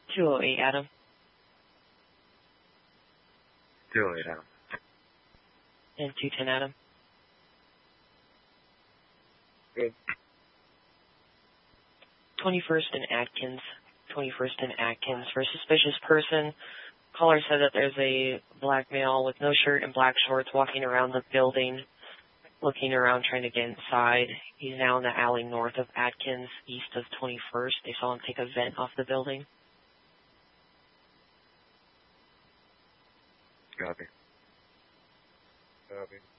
208, Adam. 208, Adam. And 210, Adam. Good. 21st and Atkins. 21st and Atkins for a suspicious person. Caller said that there's a black male with no shirt and black shorts walking around the building, looking around trying to get inside. He's now in the alley north of Atkins, east of 21st. They saw him take a vent off the building. Copy. Copy.